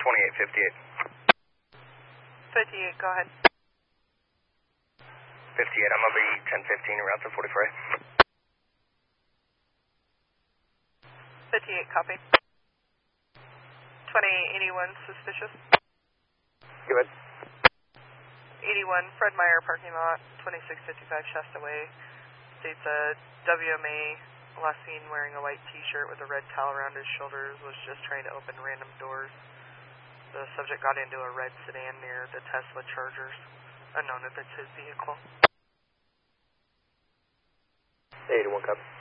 58, go ahead. 58, I'm over 1015 around to 44. 58, copy. 2081, suspicious. Go ahead. 81, Fred Meyer, parking lot, 2655 Shasta Way. States WMA, last seen wearing a white t-shirt with a red towel around his shoulders, was just trying to open random doors. The subject got into a red sedan near the Tesla Chargers. Unknown if it's his vehicle. 81, copy.